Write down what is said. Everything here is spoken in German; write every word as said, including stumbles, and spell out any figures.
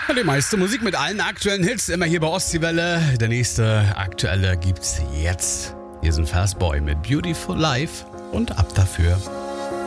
Die meiste Musik mit allen aktuellen Hits immer hier bei Ostseewelle. Der nächste aktuelle gibt's jetzt. Hier sind Fastboy mit Beautiful Life und ab dafür.